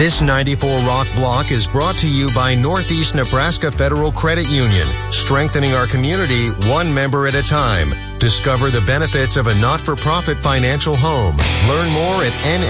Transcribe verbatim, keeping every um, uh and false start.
This ninety-four Rock Block is brought to you by Northeast Nebraska Federal Credit Union, strengthening our community one member at a time. Discover the benefits of a not-for-profit financial home. Learn more at N